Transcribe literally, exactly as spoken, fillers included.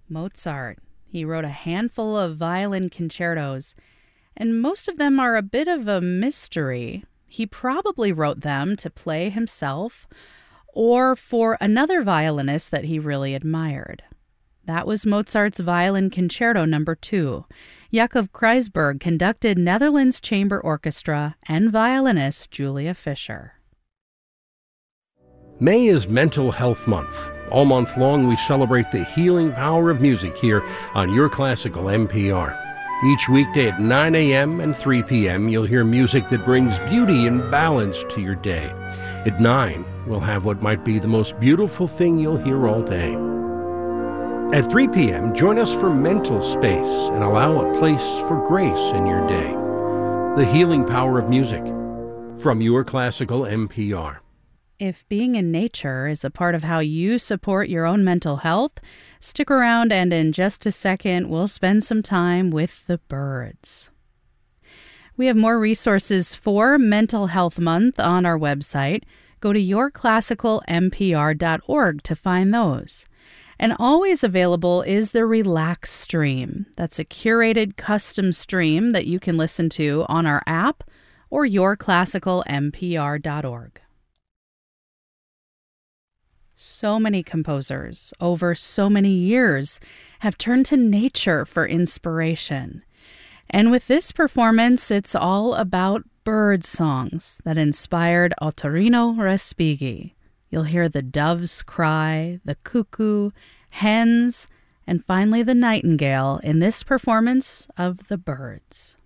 Mozart. He wrote a handful of violin concertos, and most of them are a bit of a mystery. He probably wrote them to play himself or for another violinist that he really admired. That was Mozart's Violin Concerto Number two. Jakob Kreisberg conducted Netherlands Chamber Orchestra and violinist Julia Fischer. May is Mental Health Month. All month long, we celebrate the healing power of music here on Your Classical N P R. Each weekday at nine a.m. and three p.m., you'll hear music that brings beauty and balance to your day. At nine, we'll have what might be the most beautiful thing you'll hear all day. At three p.m., join us for Mental Space and allow a place for grace in your day. The healing power of music from Your Classical N P R. If being in nature is a part of how you support your own mental health, stick around and in just a second, we'll spend some time with the birds. We have more resources for Mental Health Month on our website. Go to your classical n p r dot org to find those. And always available is the Relax Stream. That's a curated custom stream that you can listen to on our app or your classical n p r dot org. So many composers over so many years have turned to nature for inspiration. And with this performance, it's all about bird songs that inspired Ottorino Respighi. You'll hear the doves cry, the cuckoo, hens, and finally the nightingale in this performance of The Birds.